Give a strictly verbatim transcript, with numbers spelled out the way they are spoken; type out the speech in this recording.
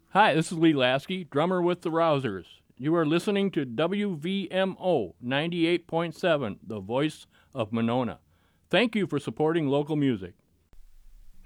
Hi, this is Lee Lasky, drummer with the Rousers. You are listening to W V M O ninety-eight point seven, the voice of Monona. Thank you for supporting local music.